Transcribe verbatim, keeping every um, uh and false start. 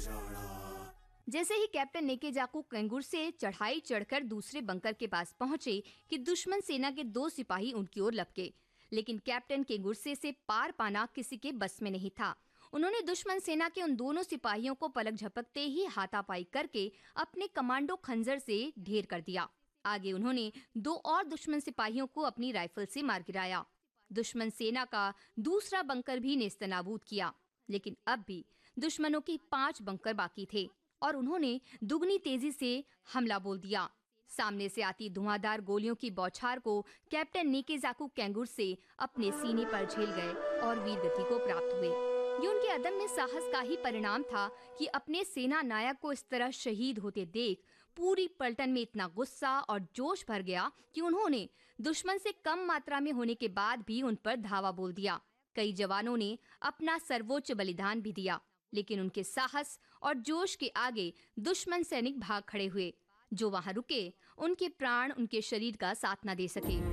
जैसे ही कैप्टन नेकेजाकू कैंगूर से चढ़ाई चढ़कर दूसरे बंकर के पास पहुंचे कि दुश्मन सेना के दो सिपाही उनकी ओर लपके, लेकिन कैप्टन केंगुरसे से पार पाना किसी के बस में नहीं था। उन्होंने दुश्मन सेना के उन दोनों सिपाहियों को पलक झपकते ही हाथापाई करके अपने कमांडो खंजर से ढेर कर दिया। आगे उन्होंने दो और दुश्मन सिपाहियों को अपनी राइफल से मार गिराया। दुश्मन सेना का दूसरा बंकर भी नेस्तनाबूद किया, लेकिन अब भी दुश्मनों के पांच बंकर बाकी थे और उन्होंने दुगनी तेजी से हमला बोल दिया। सामने से आती धुआंधार गोलियों की बौछार को कैप्टन नेकेजाकू कैंगुरसे अपने सीने पर झेल गए और वीर गति को प्राप्त हुए। ये उनके अदम्य साहस का ही परिणाम था कि अपने सेना नायक को इस तरह शहीद होते देख पूरी पलटन में इतना गुस्सा और जोश भर गया कि उन्होंने दुश्मन से कम मात्रा में होने के बाद भी उन पर धावा बोल दिया। कई जवानों ने अपना सर्वोच्च बलिदान भी दिया, लेकिन उनके साहस और जोश के आगे दुश्मन सैनिक भाग खड़े हुए। जो वहां रुके, उनके प्राण उनके शरीर का साथ न दे सके।